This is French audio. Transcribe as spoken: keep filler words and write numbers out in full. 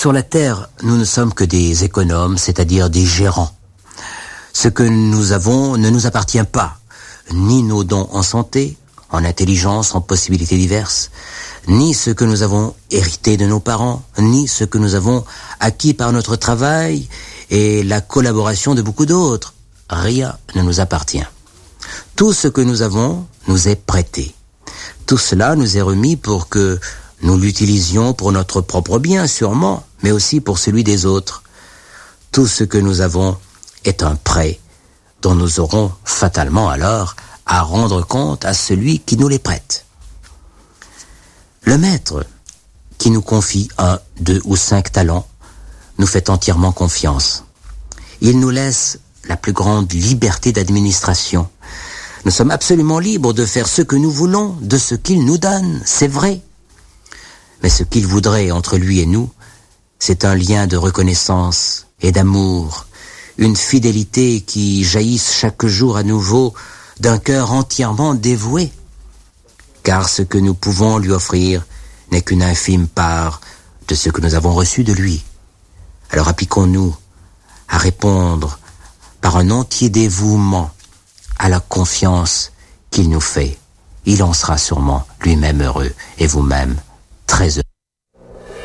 Sur la terre, nous ne sommes que des économes, c'est-à-dire des gérants. Ce que nous avons ne nous appartient pas, ni nos dons en santé, en intelligence, en possibilités diverses, ni ce que nous avons hérité de nos parents, ni ce que nous avons acquis par notre travail et la collaboration de beaucoup d'autres. Rien ne nous appartient. Tout ce que nous avons nous est prêté. Tout cela nous est remis pour que nous l'utilisions pour notre propre bien, sûrement, mais aussi pour celui des autres. Tout ce que nous avons est un prêt dont nous aurons fatalement alors à rendre compte à celui qui nous les prête. Le maître qui nous confie un, deux ou cinq talents nous fait entièrement confiance. Il nous laisse la plus grande liberté d'administration. Nous sommes absolument libres de faire ce que nous voulons de ce qu'il nous donne, c'est vrai. Mais ce qu'il voudrait entre lui et nous, c'est un lien de reconnaissance et d'amour, une fidélité qui jaillisse chaque jour à nouveau d'un cœur entièrement dévoué. Car ce que nous pouvons lui offrir n'est qu'une infime part de ce que nous avons reçu de lui. Alors appliquons-nous à répondre par un entier dévouement à la confiance qu'il nous fait. Il en sera sûrement lui-même heureux et vous-même très heureux.